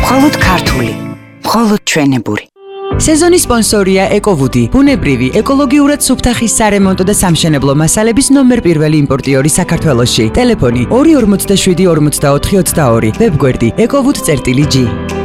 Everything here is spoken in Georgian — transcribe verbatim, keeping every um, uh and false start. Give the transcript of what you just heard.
მხოლოდ ქართული, მხოლოდ ჩვენებური. სეზონის სპონსორია ეკოვუდი, ბუნებრივი, ეკოლოგიურად სუფთახის სარემონტო და სამშენებლო მასალების ნომერ პირველი იმპორტიორი საქართველოში. ტელეფონი ორი ორმოცდაშვიდი ორმოცდაოთხი ოცდაორი, ვებგვერდი ეკოვუდ.ჟი.